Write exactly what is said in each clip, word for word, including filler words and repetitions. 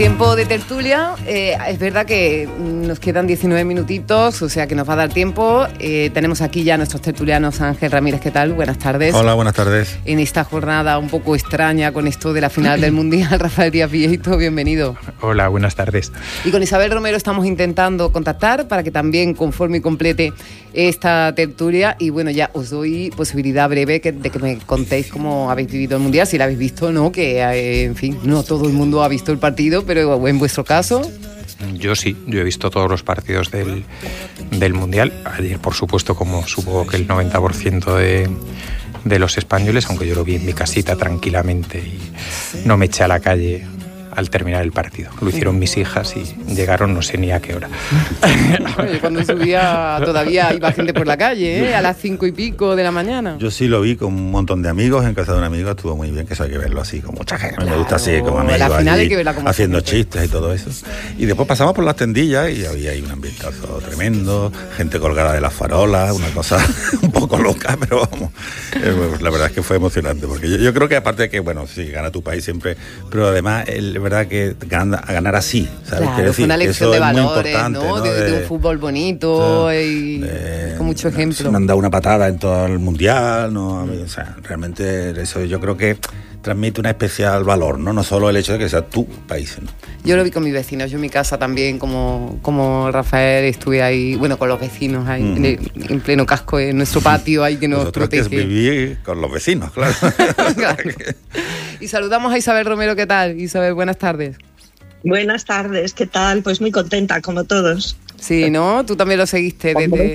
Tiempo de tertulia, eh, es verdad que nos quedan diecinueve minutitos, o sea que nos va a dar tiempo. Eh, tenemos aquí ya a nuestros tertulianos. Ángel Ramírez, ¿qué tal? Buenas tardes. Hola, buenas tardes. En esta jornada un poco extraña con esto de la final del Mundial, Rafael Díaz Vieito, bienvenido. Hola, buenas tardes. Y con Isabel Romero estamos intentando contactar para que también conforme y complete esta tertulia. Y bueno, ya os doy posibilidad breve que, de que me contéis cómo habéis vivido el Mundial, si lo habéis visto o no, que eh, en fin, no todo el mundo ha visto el partido, pero en vuestro caso... Yo sí, yo he visto todos los partidos del, del Mundial. Ayer, por supuesto, como supongo que el noventa por ciento de, de los españoles, aunque yo lo vi en mi casita tranquilamente y no me eché a la calle al terminar el partido. Lo hicieron mis hijas y llegaron no sé ni a qué hora. Oye, cuando subía todavía iba gente por la calle, ¿eh? A las cinco y pico de la mañana. Yo sí lo vi con un montón de amigos, en casa de un amigo, estuvo muy bien, que eso hay que verlo así, con mucha gente. A mí me gusta así, como amigos, la final allí, hay que verla como haciendo gente. Chistes y todo eso. Y después pasamos por las tendillas y había ahí un ambientazo tremendo, gente colgada de las farolas, una cosa un poco loca, pero vamos, eh, la verdad es que fue emocionante, porque yo, yo creo que aparte de que, bueno, sí, gana tu país siempre, pero además, es verdad que ganar, ganar así, ¿sabes? Claro, decir, fue una lección de valores, ¿no? ¿no? De, de, de un fútbol bonito, o sea, y de, con mucho ejemplo. Se me han dado una patada en todo el Mundial, ¿no? O sea, realmente eso yo creo que transmite un especial valor, ¿no? No solo el hecho de que sea tu país, ¿no? Yo lo vi con mis vecinos, yo en mi casa también, como, como Rafael, estuve ahí, bueno, con los vecinos ahí, mm. en, en pleno casco en nuestro patio ahí que nos Nosotros protege. Que viví con los vecinos, claro. Claro. Y saludamos a Isabel Romero, ¿qué tal? Isabel, buenas tardes. Buenas tardes, ¿qué tal? Pues muy contenta, como todos. Sí, ¿no? Tú también lo seguiste desde...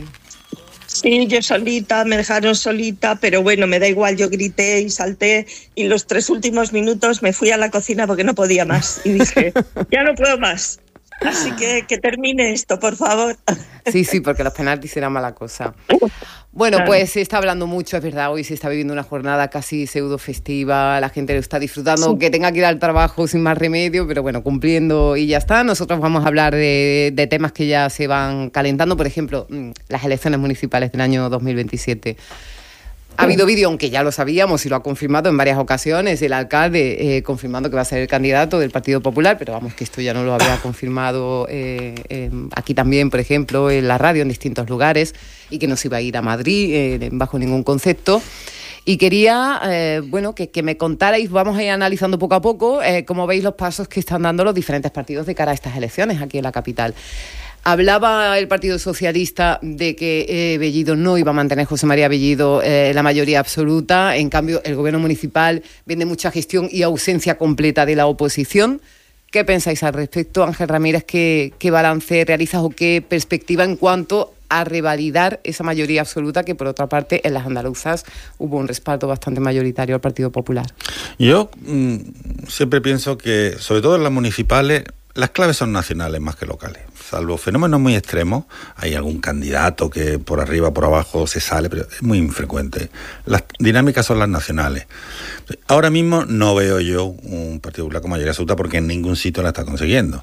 Sí, yo solita, me dejaron solita, pero bueno, me da igual, yo grité y salté y los tres últimos minutos me fui a la cocina porque no podía más y dije, ya no puedo más. Así que que termine esto, por favor. Sí, sí, porque los penaltis eran mala cosa. Bueno, claro. Pues se está hablando mucho, es verdad, hoy se está viviendo una jornada casi pseudo festiva, la gente lo está disfrutando, sí. Que tenga que ir al trabajo sin más remedio, pero bueno, cumpliendo y ya está. Nosotros vamos a hablar de, de temas que ya se van calentando, por ejemplo, las elecciones municipales del año dos mil veintisiete. Ha habido vídeo, aunque ya lo sabíamos y lo ha confirmado en varias ocasiones el alcalde, eh, confirmando que va a ser el candidato del Partido Popular, pero vamos, que esto ya no lo había confirmado eh, eh, aquí también, por ejemplo, en la radio, en distintos lugares, y que no se iba a ir a Madrid eh, bajo ningún concepto. Y quería, eh, bueno, que, que me contarais, vamos a ir analizando poco a poco, eh, cómo veis los pasos que están dando los diferentes partidos de cara a estas elecciones aquí en la capital. Hablaba el Partido Socialista de que eh, Bellido no iba a mantener, José María Bellido, eh, la mayoría absoluta. En cambio, el Gobierno municipal vende mucha gestión y ausencia completa de la oposición. ¿Qué pensáis al respecto, Ángel Ramírez? ¿Qué, qué balance realizas o qué perspectiva en cuanto a revalidar esa mayoría absoluta que, por otra parte, en las andaluzas hubo un respaldo bastante mayoritario al Partido Popular? Yo mmm, siempre pienso que, sobre todo en las municipales, las claves son nacionales más que locales. Salvo fenómenos muy extremos, hay algún candidato que por arriba, por abajo se sale, pero es muy infrecuente. Las dinámicas son las nacionales. Ahora mismo no veo yo un Partido Popular con mayoría absoluta porque en ningún sitio la está consiguiendo.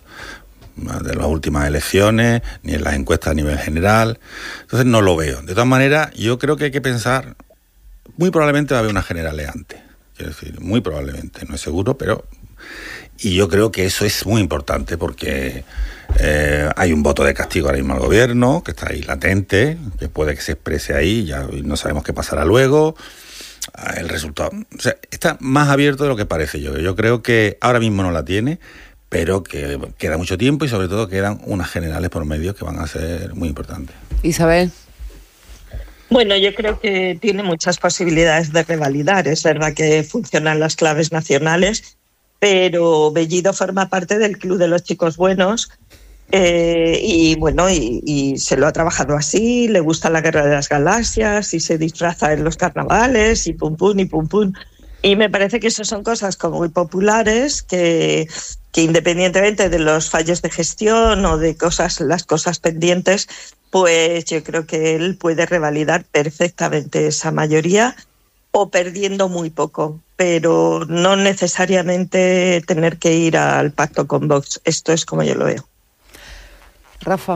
De las últimas elecciones, ni en las encuestas a nivel general. Entonces no lo veo. De todas maneras, yo creo que hay que pensar, muy probablemente va a haber unas generales antes. Quiero decir, muy probablemente, no es seguro, pero... Y yo creo que eso es muy importante porque eh, hay un voto de castigo ahora mismo al gobierno, que está ahí latente, que puede que se exprese ahí, ya no sabemos qué pasará luego. El resultado, o sea, está más abierto de lo que parece yo. Yo creo que ahora mismo no la tiene, pero que queda mucho tiempo y sobre todo quedan unas generales por medio que van a ser muy importantes. Isabel. Bueno, yo creo que tiene muchas posibilidades de revalidar. Es verdad que funcionan las claves nacionales, pero Bellido forma parte del club de los chicos buenos eh, y bueno, y, y se lo ha trabajado así, le gusta la guerra de las galaxias y se disfraza en los carnavales y pum pum y pum pum. Y me parece que eso son cosas como muy populares que, que independientemente de los fallos de gestión o de cosas, las cosas pendientes, pues yo creo que él puede revalidar perfectamente esa mayoría o perdiendo muy poco, pero no necesariamente tener que ir al pacto con Vox. Esto es como yo lo veo. Rafa.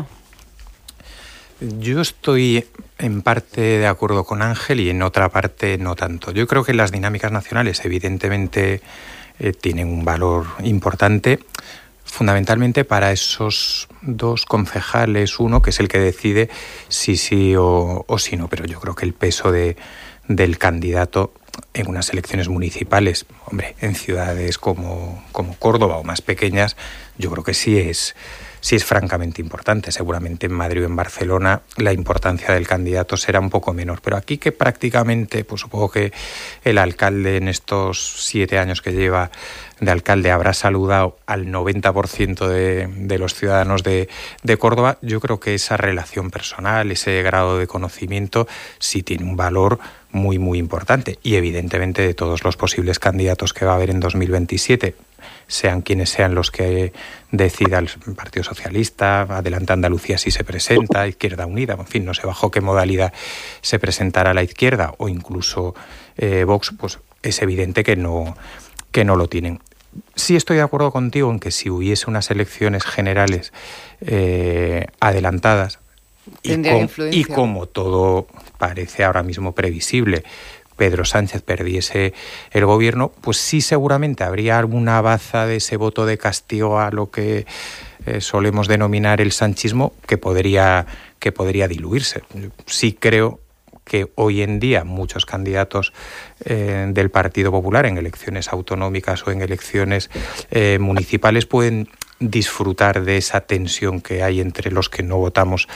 Yo estoy en parte de acuerdo con Ángel y en otra parte no tanto. Yo creo que las dinámicas nacionales evidentemente eh, tienen un valor importante. fundamentalmente para esos dos concejales, uno que es el que decide si sí o, o si no, pero yo creo que el peso de, del candidato en unas elecciones municipales, hombre, en ciudades como, como Córdoba o más pequeñas, yo creo que sí es, sí es francamente importante. Seguramente en Madrid o en Barcelona la importancia del candidato será un poco menor, pero aquí que prácticamente, pues supongo que el alcalde en estos siete años que lleva de alcalde habrá saludado al noventa por ciento de, de los ciudadanos de, de Córdoba, yo creo que esa relación personal, ese grado de conocimiento, sí tiene un valor muy, muy importante. Y evidentemente de todos los posibles candidatos que va a haber en dos mil veintisiete, sean quienes sean los que decida el Partido Socialista, Adelante Andalucía si se presenta, Izquierda Unida, en fin, no sé bajo qué modalidad se presentará la izquierda, o incluso eh, Vox, pues es evidente que no, que no lo tienen. Sí estoy de acuerdo contigo en que si hubiese unas elecciones generales eh, adelantadas y, com y como todo parece ahora mismo previsible, Pedro Sánchez perdiese el gobierno, pues sí seguramente habría alguna baza de ese voto de castigo a lo que eh, solemos denominar el sanchismo que podría, que podría diluirse. Sí creo que hoy en día muchos candidatos eh, del Partido Popular en elecciones autonómicas o en elecciones eh, municipales pueden disfrutar de esa tensión que hay entre los que no votamos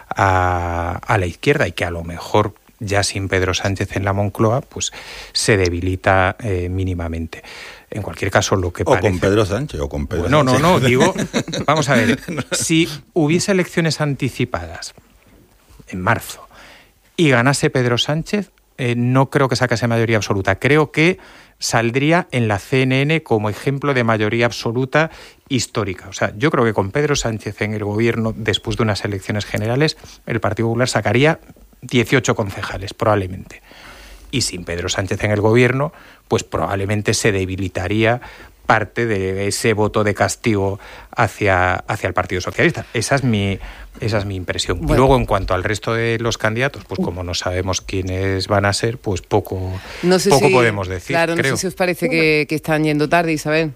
a, a la izquierda y que a lo mejor ya sin Pedro Sánchez en la Moncloa pues se debilita eh, mínimamente. En cualquier caso, lo que o parece... con Pedro Sánchez o con Pedro bueno, Sánchez. No, no, no, digo, vamos a ver, si hubiese elecciones anticipadas en marzo y ganase Pedro Sánchez, eh, no creo que sacase mayoría absoluta. Creo que saldría en la C N N como ejemplo de mayoría absoluta histórica. O sea, yo creo que con Pedro Sánchez en el gobierno, después de unas elecciones generales, el Partido Popular sacaría dieciocho concejales, probablemente. Y sin Pedro Sánchez en el gobierno, pues probablemente se debilitaría parte de ese voto de castigo hacia, hacia el Partido Socialista. Esa es mi, esa es mi impresión. Bueno. Y luego, en cuanto al resto de los candidatos, pues como no sabemos quiénes van a ser, pues poco, no sé poco si, podemos decir, claro, creo. No sé si os parece que, que están yendo tarde, Isabel.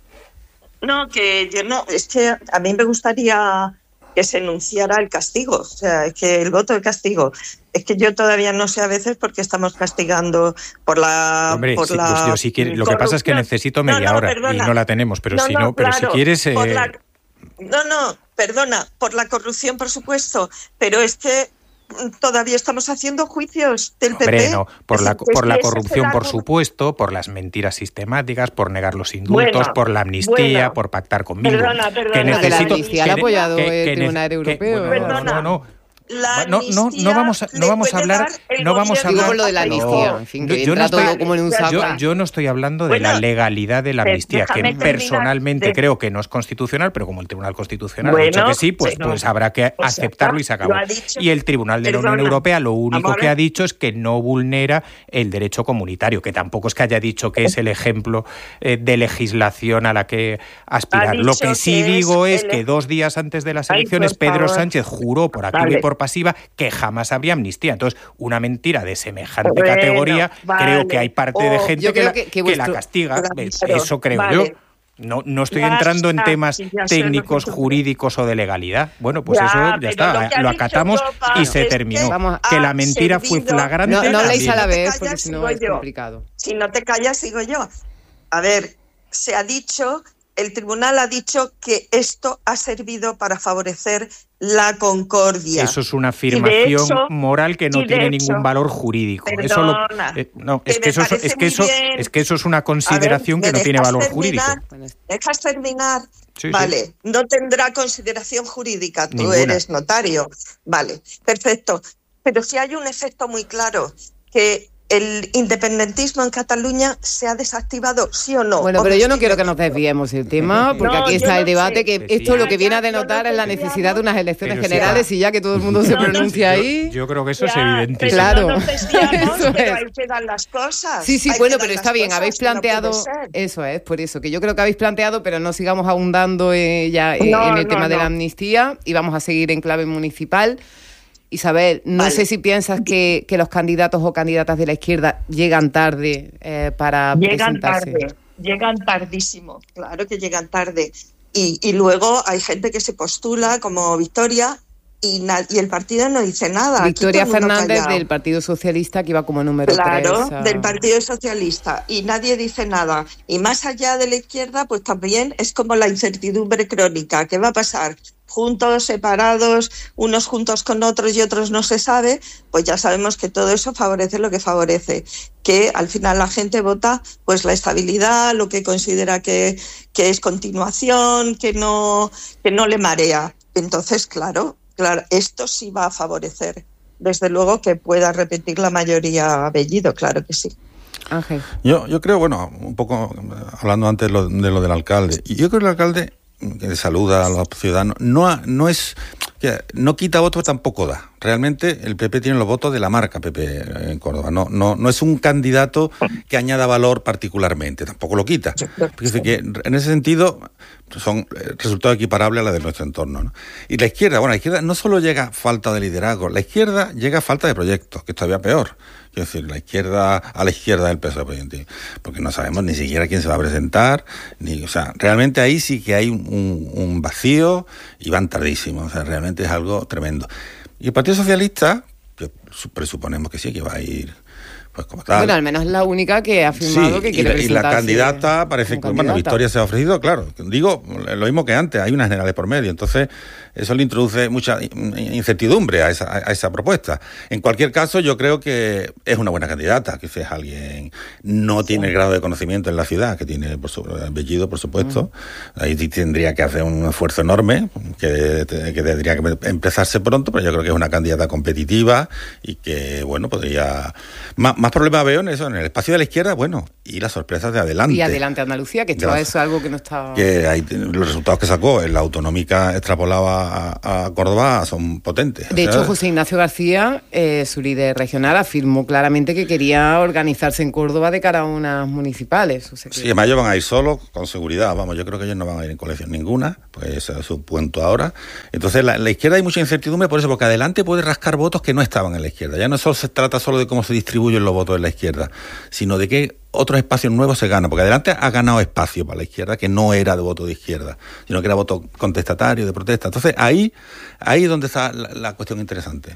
No, que yo no, es que a mí me gustaría que se enunciara el castigo, o sea, es que el voto de castigo. Es que yo todavía no sé a veces por qué estamos castigando por la... Hombre, por sí, la pues yo si quieres, lo que pasa es que necesito media no, no, hora perdona. y no la tenemos, pero no, si no, no pero claro, si quieres... Eh... La, no, no, perdona, por la corrupción, por supuesto, pero es que todavía estamos haciendo juicios del P P. Hombre, no, por la, por la corrupción, por supuesto, por las mentiras sistemáticas, por negar los indultos, bueno, por la amnistía, bueno, por pactar conmigo. Perdona, perdona. Que necesito, la amnistía que, ha apoyado que, el que, Tribunal que, Europeo. Que, ¿eh? bueno, no, no, no. No, no, no vamos a, no vamos a hablar, no vamos a hablar. Digo lo de la amnistía, no, en fin, que yo, entra no estoy, todo como en un saco. Yo, yo no estoy hablando de bueno, la legalidad de la amnistía, que terminar, personalmente de... creo que no es constitucional, pero como el Tribunal Constitucional bueno, ha dicho que sí, pues, bueno, pues habrá que pues aceptarlo y se acabó. Y el Tribunal de la Unión Europea lo único Amor. que ha dicho es que no vulnera el derecho comunitario, que tampoco es que haya dicho que es el ejemplo eh, de legislación a la que aspirar. Lo que sí que digo es, es que dos días antes de las elecciones Ay, Pedro Sánchez juró por activa vale. y por pasiva que jamás habría amnistía. Entonces, una mentira de semejante bueno, categoría, vale. creo que hay parte oh, de gente que la, que, que, vuestro, que la castiga. Claro, Eso creo vale. yo. No, no estoy ya entrando está, en temas técnicos, jurídicos o de legalidad. Bueno, pues ya, eso ya está. Lo, lo acatamos yo, y se terminó. Que, que la mentira servido, fue flagrante. No, no habléis a la vez, porque si no es yo. complicado. Si no te callas, sigo yo. A ver, se ha dicho... El tribunal ha dicho que esto ha servido para favorecer la concordia. Eso es una afirmación hecho, moral que no tiene hecho, ningún valor jurídico. Perdona, eso lo, eh, no, es que, eso, es, que eso, es que eso es una consideración ver, que no tiene valor terminar? jurídico. ¿Dejas terminar? Sí, vale, sí. No tendrá consideración jurídica. Tú Ninguna. eres notario. Vale, perfecto. Pero si hay un efecto muy claro, que el independentismo en Cataluña se ha desactivado, ¿sí o no? Bueno, pero yo no quiero que nos desviemos del tema, porque no, aquí está el debate, sé. que sí, esto sí. lo que viene a denotar es la necesidad de unas elecciones pero generales sí, y ya que todo el mundo no, se pronuncia no, ahí... Yo, yo creo que eso ya, es evidentísimo. Claro. No nos desviamos, pero hay que dar las cosas. Sí, sí, bueno, pero está bien, habéis planteado... No eso es, por eso, que yo creo que habéis planteado, pero no sigamos ahondando eh, ya eh, no, en el no, tema no. de la amnistía y vamos a seguir en clave municipal. Isabel, no vale. sé si piensas que, que los candidatos o candidatas de la izquierda llegan tarde eh, para llegan presentarse. Llegan tarde, llegan tardísimo, claro que llegan tarde. Y, y luego hay gente que se postula como Victoria y, na- y el partido no dice nada. Aquí Victoria todo el mundo Fernández callado. del Partido Socialista, que iba como número Claro, tres. A... del Partido Socialista, y nadie dice nada. Y más allá de la izquierda, pues también es como la incertidumbre crónica. ¿Qué va a pasar? Juntos, separados, unos juntos con otros y otros no se sabe, pues ya sabemos que todo eso favorece lo que favorece, que al final la gente vota pues la estabilidad, lo que considera que, que es continuación, que no, que no le marea. Entonces, claro, claro, esto sí va a favorecer. Desde luego que pueda repetir la mayoría Bellido, claro que sí. Ángel. Yo, yo creo, bueno, un poco hablando antes de lo, de lo del alcalde, y yo creo que el alcalde que saluda a los ciudadanos no, no es que no quita votos, tampoco da. Realmente el P P tiene los votos de la marca P P en Córdoba. No, no, no es un candidato que añada valor particularmente, tampoco lo quita. Porque que en ese sentido son resultados equiparables a la de nuestro entorno, ¿no? Y la izquierda, bueno, la izquierda no solo llega a falta de liderazgo, la izquierda llega a falta de proyectos, que es todavía peor. Quiero decir, la izquierda, a la izquierda del P S O E, porque no sabemos ni siquiera quién se va a presentar, ni, o sea, realmente ahí sí que hay un, un vacío y van tardísimo, o sea, realmente es algo tremendo. Y el Partido Socialista, que presuponemos que sí, que va a ir pues como tal. Bueno, al menos es la única que ha afirmado sí, que quiere y la, presentarse. Y la candidata parece que, bueno, Victoria se ha ofrecido, claro. Digo, lo mismo que antes, hay unas generales por medio, entonces eso le introduce mucha incertidumbre a esa, a esa propuesta. En cualquier caso, yo creo que es una buena candidata, que si es alguien, no sí. tiene el grado de conocimiento en la ciudad, que tiene por su, Bellido, por supuesto, uh-huh. ahí tendría que hacer un esfuerzo enorme, que, que tendría que empezarse pronto, pero yo creo que es una candidata competitiva y que, bueno, podría... Más, más problemas veo en eso, en el espacio de la izquierda, bueno, y las sorpresas de Adelante. Y Adelante Andalucía, que esto es algo que no está... Que hay, los resultados que sacó en la autonómica extrapolaba a, a Córdoba son potentes. De o sea, hecho, José Ignacio García, eh, su líder regional, afirmó claramente que quería organizarse en Córdoba de cara a unas municipales. O sea que... Sí, además ellos van a ir solos, con seguridad, vamos, yo creo que ellos no van a ir en colección ninguna, pues ese es su punto ahora. Entonces, la, la izquierda hay mucha incertidumbre por eso, porque Adelante puede rascar votos que no estaban en la izquierda. Ya no solo se trata solo de cómo se distribuyen los votos en la izquierda, sino de qué otros espacios nuevos se ganan, porque Adelante ha ganado espacio para la izquierda que no era de voto de izquierda, sino que era voto contestatario, de protesta. Entonces ahí, ahí es donde está la, la cuestión interesante.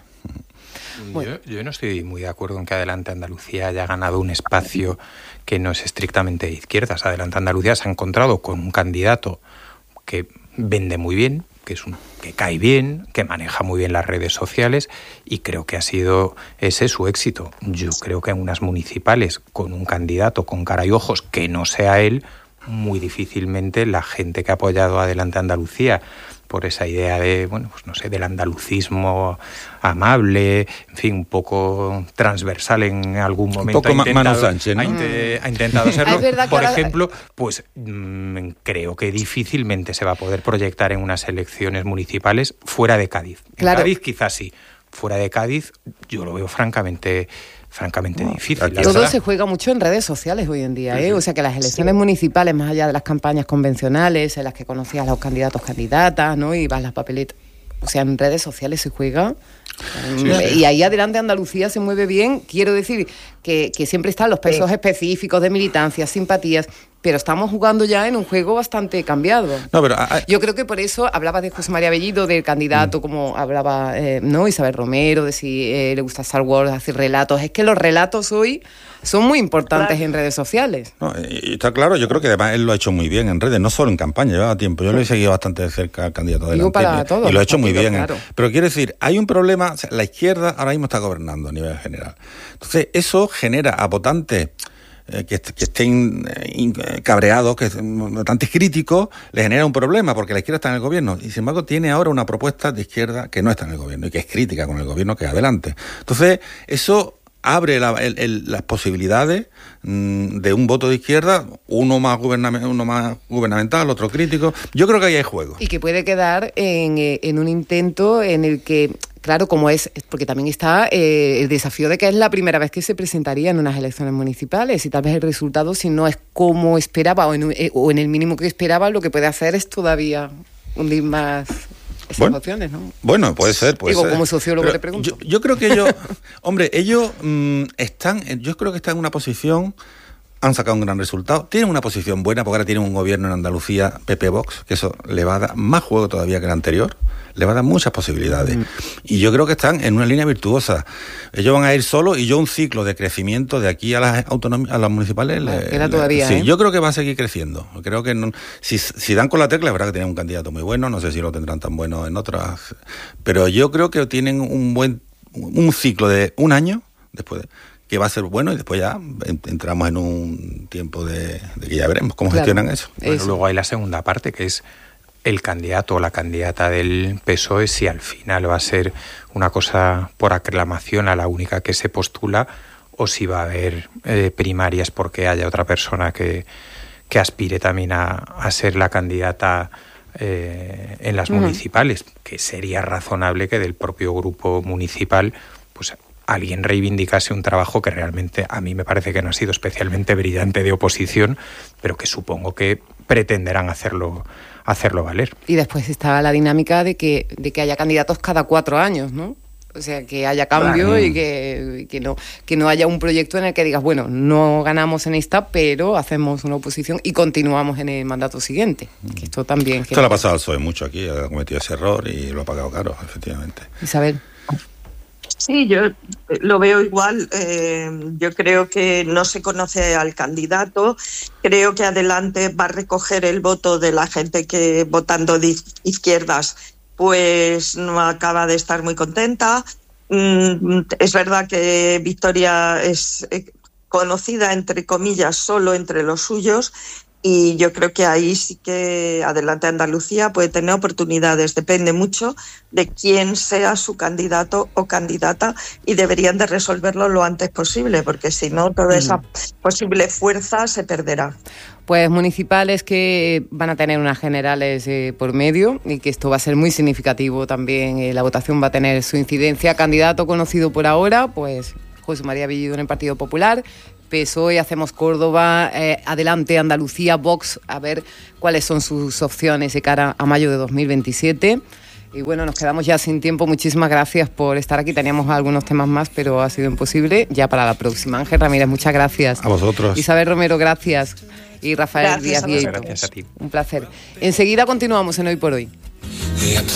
Bueno. Yo, yo no estoy muy de acuerdo en que Adelante Andalucía haya ganado un espacio que no es estrictamente de izquierdas. Adelante Andalucía se ha encontrado con un candidato que vende muy bien, que es un que cae bien, que maneja muy bien las redes sociales, y creo que ha sido ese su éxito. Yo creo que en unas municipales con un candidato con cara y ojos que no sea él, muy difícilmente la gente que ha apoyado Adelante Andalucía por esa idea de, bueno, pues no sé, del andalucismo amable, en fin, un poco transversal en algún momento. Un poco ha intentado, Manu Sánchez, ¿no? Ha, inte, ha intentado serlo. Es verdad que por ahora... ejemplo, pues mmm, creo que difícilmente se va a poder proyectar en unas elecciones municipales fuera de Cádiz. En claro. Cádiz quizás sí. Fuera de Cádiz yo lo veo francamente... francamente no, difícil. Todo verdad. Se juega mucho en redes sociales hoy en día, ¿eh? O sea que las elecciones sí. municipales, más allá de las campañas convencionales, en las que conocías a los candidatos, candidatas, ¿no? Y vas las papeletas, o sea, en redes sociales se juega. Sí, sí. Y ahí Adelante Andalucía se mueve bien. Quiero decir que, que siempre están los pesos sí. específicos de militancia, simpatías, pero estamos jugando ya en un juego bastante cambiado. No, pero a, a... Yo creo que por eso hablaba de José María Bellido, del candidato, mm. como hablaba eh, no Isabel Romero, de si eh, le gusta Star Wars, hacer relatos. Es que los relatos hoy son muy importantes claro. en redes sociales. No, y está claro, yo creo que además él lo ha hecho muy bien en redes, no solo en campaña, llevaba tiempo. Yo lo he seguido bastante de cerca al candidato Adelante. Digo para todos, y lo ha hecho muy bien. Claro. En, pero quiero decir, hay un problema, o sea, la izquierda ahora mismo está gobernando a nivel general. Entonces, eso genera a votantes eh, que, que estén eh, cabreados, que votantes críticos, le genera un problema, porque la izquierda está en el gobierno. Y sin embargo, tiene ahora una propuesta de izquierda que no está en el gobierno y que es crítica con el gobierno, que es Adelante. Entonces, eso abre la, el, el, las posibilidades mmm, de un voto de izquierda, uno más, gubernamental, uno más gubernamental, otro crítico. Yo creo que ahí hay juego. Y que puede quedar en, en un intento en el que, claro, como es, porque también está eh, el desafío de que es la primera vez que se presentaría en unas elecciones municipales y tal vez el resultado, si no es como esperaba o en, o en el mínimo que esperaba, lo que puede hacer es todavía hundir más... esas bueno, opciones, ¿no? Bueno, puede ser, puede Digo, ser. como sociólogo Pero te pregunto. Yo, yo creo que ellos, hombre, ellos mmm, están, yo creo que están en una posición han sacado un gran resultado, tienen una posición buena, porque ahora tienen un gobierno en Andalucía, P P Vox, que eso le va a dar más juego todavía que el anterior, le va a dar muchas posibilidades. Mm. Y yo creo que están en una línea virtuosa. Ellos van a ir solos y yo un ciclo de crecimiento de aquí a las autonomías, a las municipales... Bueno, le, queda todavía, le, ¿eh? Sí, yo creo que va a seguir creciendo. Creo que no, si, si dan con la tecla, es verdad que tienen un candidato muy bueno, no sé si lo tendrán tan bueno en otras, pero yo creo que tienen un buen un ciclo de un año después de, que va a ser bueno, y después ya entramos en un tiempo de, de que ya veremos cómo claro, gestionan eso. Bueno, eso. Luego hay la segunda parte, que es el candidato o la candidata del P S O E, si al final va a ser una cosa por aclamación a la única que se postula, o si va a haber eh, primarias porque haya otra persona que, que aspire también a, a ser la candidata eh, en las uh-huh. municipales, que sería razonable que del propio grupo municipal pues alguien reivindicase un trabajo que realmente a mí me parece que no ha sido especialmente brillante de oposición, pero que supongo que pretenderán hacerlo hacerlo valer. Y después estaba la dinámica de que de que haya candidatos cada cuatro años, ¿no? O sea, que haya cambio claro. y que, que no que no haya un proyecto en el que digas, bueno, no ganamos en esta, pero hacemos una oposición y continuamos en el mandato siguiente. Que esto también... Esto le ha pasado al P S O E mucho aquí, ha cometido ese error y lo ha pagado caro, efectivamente. Isabel. Sí, yo lo veo igual. Eh, yo creo que no se conoce al candidato. Creo que Adelante va a recoger el voto de la gente que votando de izquierdas pues no acaba de estar muy contenta. Mm, es verdad que Victoria es conocida, entre comillas, solo entre los suyos. Y yo creo que ahí sí que Adelante Andalucía puede tener oportunidades. Depende mucho de quién sea su candidato o candidata y deberían de resolverlo lo antes posible, porque si no, toda mm. esa posible fuerza se perderá. Pues municipales que van a tener unas generales eh, por medio y que esto va a ser muy significativo también. Eh, la votación va a tener su incidencia. Candidato conocido por ahora, pues José María Bellido en el Partido Popular. P S O E, Hacemos Córdoba, eh, Adelante Andalucía, Vox, a ver cuáles son sus opciones de cara a mayo de dos mil veintisiete. Y bueno, nos quedamos ya sin tiempo. Muchísimas gracias por estar aquí. Teníamos algunos temas más, pero ha sido imposible. Ya para la próxima. Ángel Ramírez, muchas gracias. A vosotros. Isabel Romero, gracias. Y Rafael gracias Díaz Vieito. Gracias a ti. Un placer. Enseguida continuamos en Hoy por Hoy.